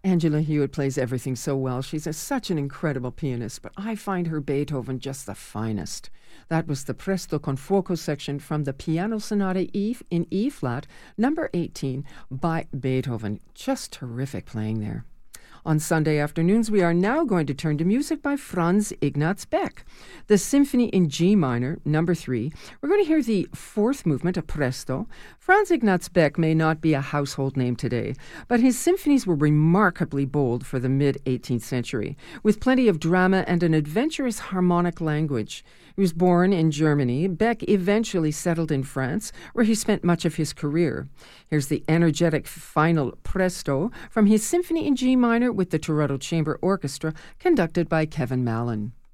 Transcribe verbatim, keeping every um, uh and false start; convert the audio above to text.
Angela Hewitt plays everything so well. She's a, such an incredible pianist, but I find her Beethoven just the finest. That was the Presto con Fuoco section from the Piano Sonata E in E-flat, number eighteen, by Beethoven. Just terrific playing there. On Sunday afternoons, we are now going to turn to music by Franz Ignaz Beck. The Symphony in G minor, number three. We're going to hear the fourth movement, a presto. Franz Ignaz Beck may not be a household name today, but his symphonies were remarkably bold for the mid-eighteenth century, with plenty of drama and an adventurous harmonic language. He was born in Germany. Beck eventually settled in France, where he spent much of his career. Here's the energetic final presto from his Symphony in G minor with the Toronto Chamber Orchestra, conducted by Kevin Mallon.